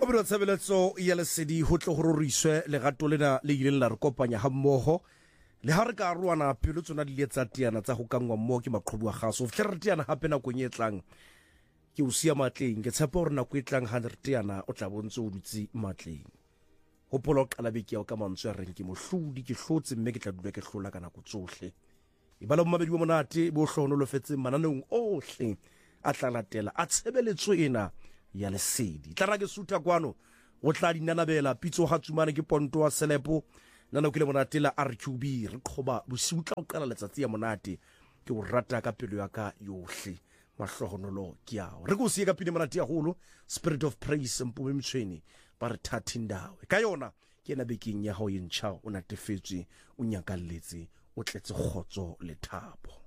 Mohlokomedi wa tshebeletso ya lesedi ho tle ho roriswe legato lena le ileng la re kopanya ha mmoho le ha re ka aroana pelo tsona di le tsa teana tsa ho kangwa mmoho ke maqhubu a gaso o fitlhe re teana hape nakong e tlang ke o sia matleng ke tshepa hore nako e tlang ha re teana o tla bontse o dutse matleng hopola o qala beke ya ka mantswe a reng ke mohlodi ke hlotse mme ke tla dula ke hlola ka nako tsohle e bala mmabedi wa monate bo hlohonolofetseng mananeong ohle a tla latela a tshebeletso ena ya lesedi tla ra ke sutha kwano o tla dinanabela pitso ha tsumane ke ponto wa selepo nana ke le monate la RQB re qoba bosiu tla o qala letsatsi ya monate ke o rata ka pelo ya ka yohle mahlohonolo ke yao re go sie ka pine monate ya holo spirit of praise mpume mtshweni ba re thatindawe ka yona ke na beking ya hao yentšha o natefetswe o nyakalletse o tletse khotso le thabo.